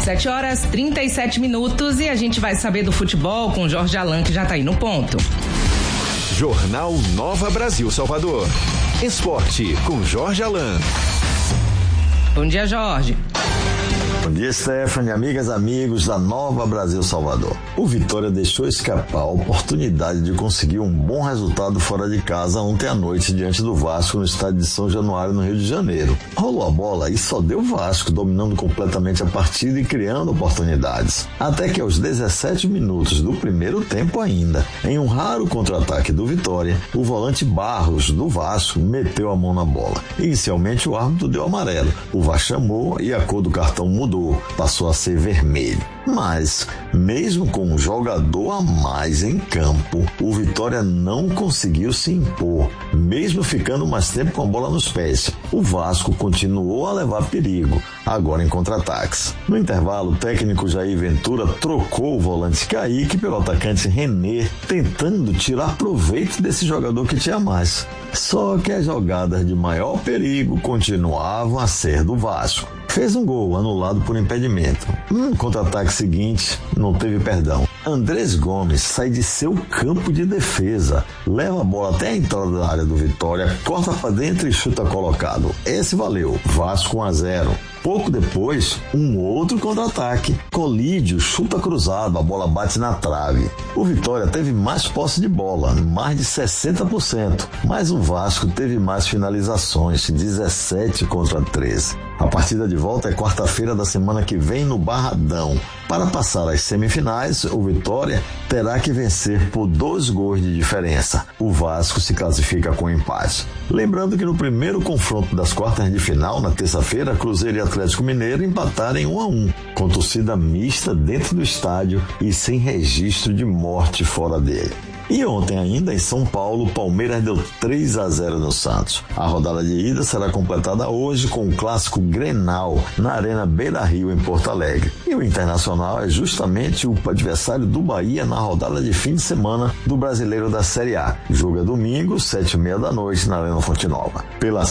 7h37 e a gente vai saber do futebol com Jorge Alan, que já tá aí no ponto. Jornal Nova Brasil Salvador. Esporte com Jorge Alan. Bom dia, Jorge. Bom dia, Stephanie, amigas, amigos da Nova Brasil Salvador. O Vitória deixou escapar a oportunidade de conseguir um bom resultado fora de casa ontem à noite diante do Vasco no estádio de São Januário, no Rio de Janeiro. Rolou a bola e só deu Vasco, dominando completamente a partida e criando oportunidades. Até que aos 17 minutos do primeiro tempo ainda, em um raro contra-ataque do Vitória, o volante Barros, do Vasco, meteu a mão na bola. Inicialmente o árbitro deu amarelo, o VAR chamou e a cor do cartão mudou, passou a ser vermelho. Mas, mesmo com um jogador a mais em campo, o Vitória não conseguiu se impor, mesmo ficando mais tempo com a bola nos pés. O Vasco continuou a levar perigo, agora em contra-ataques. No intervalo, o técnico Jair Ventura trocou o volante Kaique pelo atacante René, tentando tirar proveito desse jogador que tinha mais. Só que as jogadas de maior perigo continuavam a ser do Vasco. Fez um gol anulado por impedimento. No contra-ataque seguinte, não teve perdão. Andrés Gomes sai de seu campo de defesa, leva a bola até a entrada da área do Vitória, corta para dentro e chuta colocado. Esse valeu, Vasco 1-0. Pouco depois, um outro contra-ataque. Colídio chuta cruzado, a bola bate na trave. O Vitória teve mais posse de bola, mais de 60%, mas o Vasco teve mais finalizações, 17 contra 13. A partida de volta é quarta-feira da semana que vem no Barradão. Para passar às semifinais, o Vitória terá que vencer por 2 gols de diferença. O Vasco se classifica com empate. Lembrando que no primeiro confronto das quartas de final, na terça-feira, Cruzeiro e Atlético Mineiro empataram em 1-1, com torcida mista dentro do estádio e sem registro de morte fora dele. E ontem ainda, em São Paulo, o Palmeiras deu 3-0 no Santos. A rodada de ida será completada hoje com o clássico Grenal na Arena Beira-Rio, em Porto Alegre. E o Internacional é justamente o adversário do Bahia na rodada de fim de semana do Brasileiro da Série A. O jogo é domingo, 7h30 da noite, na Arena Fonte Nova. Pela